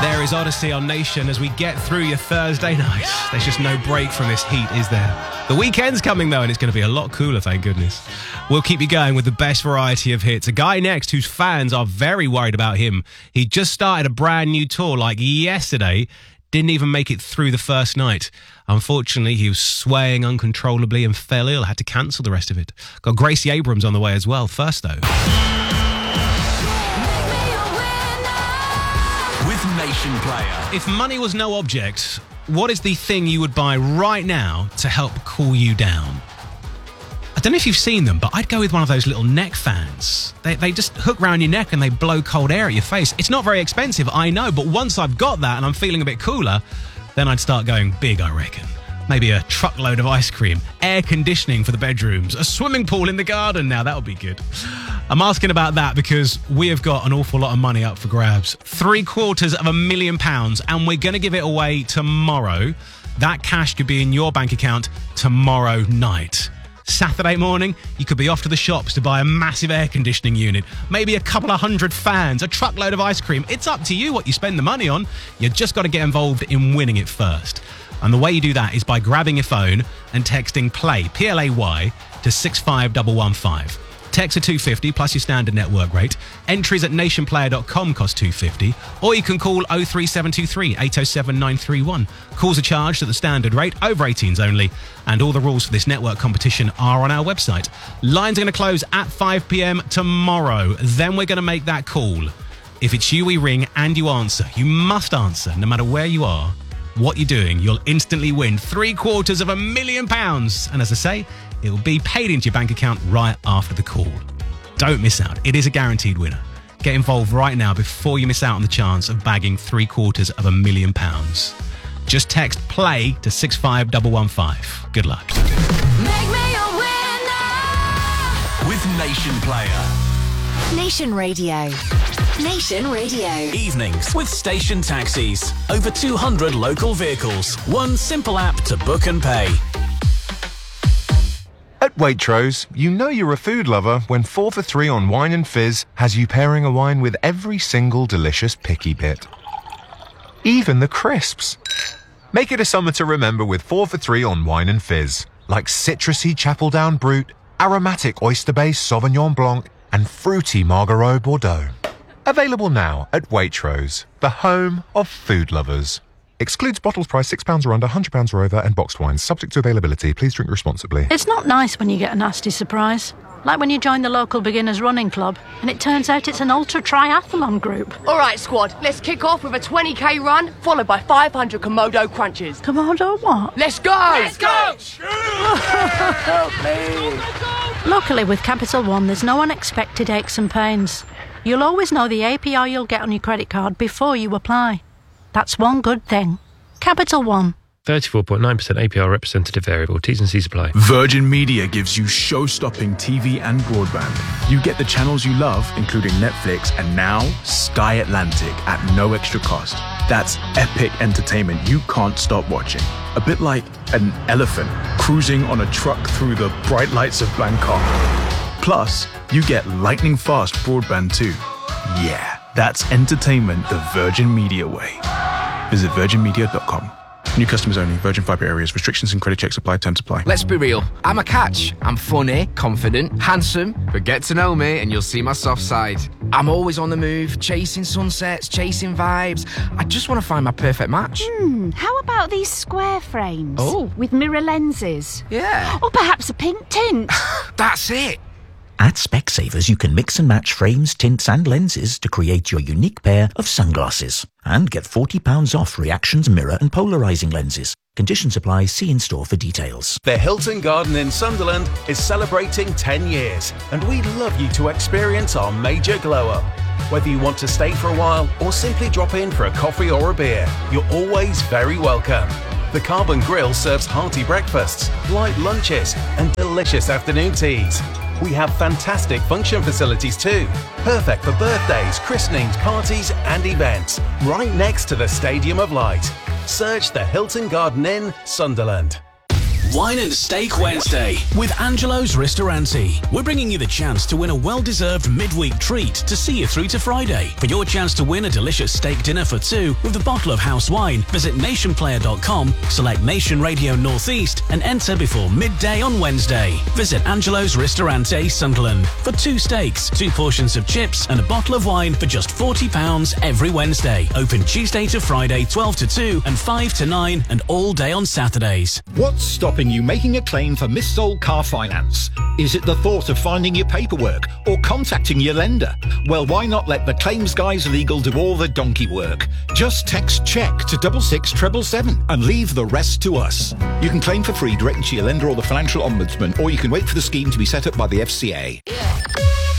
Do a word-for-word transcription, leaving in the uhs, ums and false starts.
There is Odyssey on Nation as we get through your Thursday night. There's just no break from this heat, is there? The weekend's coming, though, and it's going to be a lot cooler, thank goodness. We'll keep you going with the best variety of hits. A guy next whose fans are very worried about him. He just started a brand new tour like yesterday. Didn't even make it through the first night. Unfortunately, he was swaying uncontrollably and fell ill. Had to cancel the rest of it. Got Gracie Abrams on the way as well. First, though. With Nation Player. If money was no object, what is the thing you would buy right now to help cool you down? I don't know if you've seen them, but I'd go with one of those little neck fans. They they just hook round your neck and they blow cold air at your face. It's not very expensive, I know, but once I've got that and I'm feeling a bit cooler, then I'd start going big, I reckon. Maybe a truckload of ice cream, air conditioning for the bedrooms, a swimming pool in the garden. Now, that would be good. I'm asking about that because we have got an awful lot of money up for grabs. Three quarters of a million pounds, and we're going to give it away tomorrow. That cash could be in your bank account tomorrow night. Saturday morning, you could be off to the shops to buy a massive air conditioning unit, maybe a couple of hundred fans, a truckload of ice cream. It's up to you what you spend the money on. You just got to get involved in winning it first. And the way you do that is by grabbing your phone and texting PLAY, P L A Y, to six five one one five. Text are two hundred fifty plus your standard network rate. Entries at nation player dot com cost two hundred fifty. Or you can call oh three seven two three, eight oh seven, nine three one. Calls are charged at the standard rate, over eighteens only. And all the rules for this network competition are on our website. Lines are going to close at five p.m. tomorrow. Then we're going to make that call. If it's you we ring and you answer, you must answer no matter where you are. What you're doing, you'll instantly win three quarters of a million pounds. And as I say, it will be paid into your bank account right after the call. Don't miss out. It is a guaranteed winner. Get involved right now before you miss out on the chance of bagging three quarters of a million pounds. Just text PLAY to six five one one five. Good luck. Make me a winner. With Nation Player. Nation Radio. Nation Radio. Evenings with Station Taxis. Over two hundred local vehicles. One simple app to book and pay. At Waitrose, you know you're a food lover when four for three on wine and fizz has you pairing a wine with every single delicious picky bit. Even the crisps. Make it a summer to remember with four for three on wine and fizz, like citrusy Chapel Down Brut, aromatic oyster-based Sauvignon Blanc, and fruity Margariot Bordeaux. Available now at Waitrose, the home of food lovers. Excludes bottles priced six pounds or under, one hundred pounds or over, and boxed wines. Subject to availability. Please drink responsibly. It's not nice when you get a nasty surprise. Like when you join the local beginners running club and it turns out it's an ultra triathlon group. All right, squad, let's kick off with a twenty k run, followed by five hundred Komodo crunches. Komodo what? Let's go! Let's go! Help me! Luckily, with Capital One, there's no unexpected aches and pains. You'll always know the A P R you'll get on your credit card before you apply. That's one good thing. Capital One. thirty-four point nine percent A P R representative variable. T's and C's apply. Virgin Media gives you show-stopping T V and broadband. You get the channels you love, including Netflix, and now Sky Atlantic at no extra cost. That's epic entertainment you can't stop watching. A bit like an elephant cruising on a truck through the bright lights of Bangkok. Plus, you get lightning-fast broadband too. Yeah, that's entertainment the Virgin Media way. Visit virgin media dot com. New customers only. Virgin Fibre areas. Restrictions and credit checks apply. Terms apply. Let's be real. I'm a catch. I'm funny, confident, handsome, but get to know me and you'll see my soft side. I'm always on the move, chasing sunsets, chasing vibes. I just want to find my perfect match. Hmm, how about these square frames? Oh. With mirror lenses? Yeah. Or perhaps a pink tint? That's it. At Specsavers, you can mix and match frames, tints and lenses to create your unique pair of sunglasses. And get forty pounds off Reactions mirror and polarising lenses. Conditions apply. See in store for details. The Hilton Garden in Sunderland is celebrating ten years, and we'd love you to experience our major glow-up. Whether you want to stay for a while or simply drop in for a coffee or a beer, you're always very welcome. The Carbon Grill serves hearty breakfasts, light lunches, and delicious afternoon teas. We have fantastic function facilities too, perfect for birthdays, christenings, parties and events, right next to the Stadium of Light. Search the Hilton Garden Inn, Sunderland. Wine and Steak Wednesday with Angelo's Ristorante. We're bringing you the chance to win a well-deserved midweek treat to see you through to Friday. For your chance to win a delicious steak dinner for two with a bottle of house wine, visit nation player dot com, select Nation Radio Northeast and enter before midday on Wednesday. Visit Angelo's Ristorante, Sunderland for two steaks, two portions of chips and a bottle of wine for just forty pounds every Wednesday. Open Tuesday to Friday, twelve to two and five to nine and all day on Saturdays. What's stopping you making a claim for missold car finance? Is it the thought of finding your paperwork or contacting your lender? Well, why not let the Claims Guys Legal do all the donkey work? Just text check to double six treble seven and leave the rest to us. You can claim for free directly to your lender or the Financial Ombudsman, or you can wait for the scheme to be set up by the F C A.